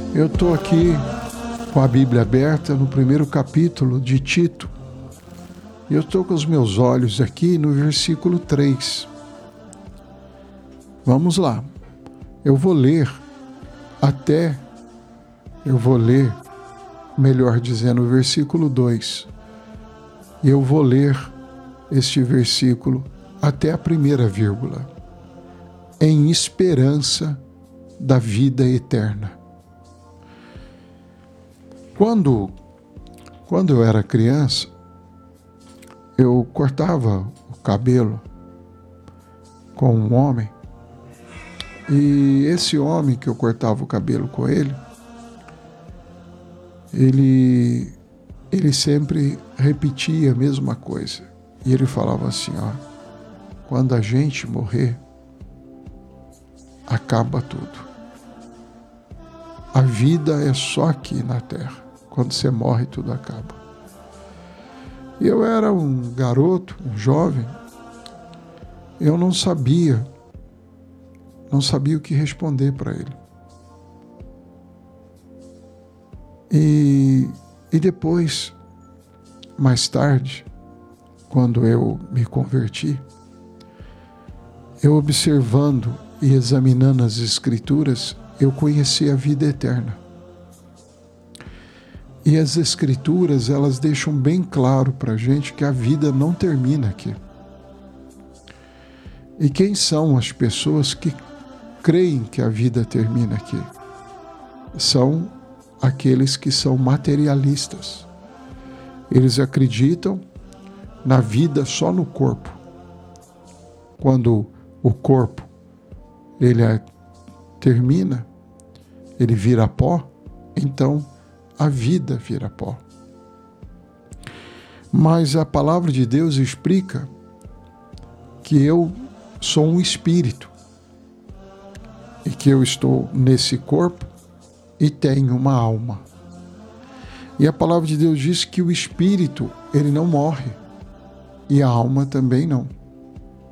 Eu estou aqui com a Bíblia aberta no primeiro capítulo de Tito. E eu estou com os meus olhos aqui no versículo 3. Vamos lá. Eu vou ler, melhor dizendo, o versículo 2. E eu vou ler este versículo até a primeira vírgula. Em esperança da vida eterna. Quando eu era criança, eu cortava o cabelo com um homem, e esse homem que eu cortava o cabelo com ele sempre repetia a mesma coisa. E ele falava assim, quando a gente morrer, acaba tudo. A vida é só aqui na Terra. Quando você morre, tudo acaba. E eu era um garoto, um jovem. Eu não sabia o que responder para ele. E depois, mais tarde, quando eu me converti, eu observando e examinando as Escrituras, eu conheci a vida eterna. E as Escrituras, elas deixam bem claro para a gente que a vida não termina aqui. E quem são as pessoas que creem que a vida termina aqui? São aqueles que são materialistas. Eles acreditam na vida só no corpo. Quando o corpo termina, ele vira pó, então a vida vira pó. Mas a palavra de Deus explica que eu sou um espírito e que eu estou nesse corpo e tenho uma alma. E a palavra de Deus diz que o espírito, ele não morre, e a alma também não.